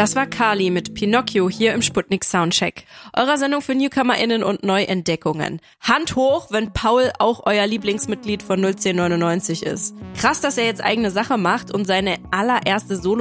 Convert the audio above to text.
Das war Kali mit Pinocchio hier im Sputnik Soundcheck. Eurer Sendung für NewcomerInnen und Neuentdeckungen. Hand hoch, wenn Paul auch euer Lieblingsmitglied von 01099 ist. Krass, dass er jetzt eigene Sache macht und seine allererste Solo